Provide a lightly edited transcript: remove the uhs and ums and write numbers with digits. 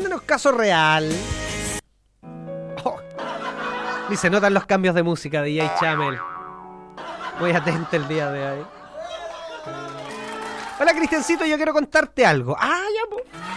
menos caso real. Oh. Ni se notan los cambios de música de DJ Chamel. Muy atento el día de hoy. Hola, Cristiancito, yo quiero contarte algo. Ah, ya, pues.